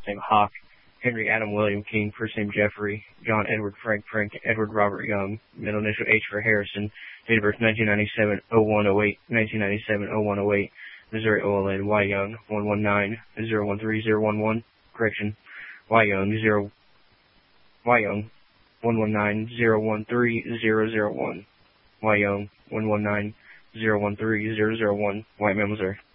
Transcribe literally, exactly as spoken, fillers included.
name Hawk. Henry Adam William King, first name Jeffrey. John Edward Frank Frank Edward Robert Young, middle initial H for Harrison. Date of birth nineteen ninety-seven oh one oh eight, nineteen ninety-seven oh one oh eight. Missouri O L N Y Young one one nine zero one three zero one one. Correction. Y Young zero Y Young one one nine zero one three zero zero one. Y Young one one nine zero one three zero zero one. White Man, Missouri.